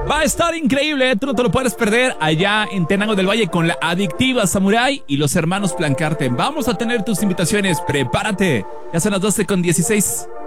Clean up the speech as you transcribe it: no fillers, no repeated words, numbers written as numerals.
Va a estar increíble, tú no te lo puedes perder allá en Tenango del Valle con la adictiva Samurai y los hermanos Plancarte. Vamos a tener tus invitaciones, prepárate. Ya son las 12:16.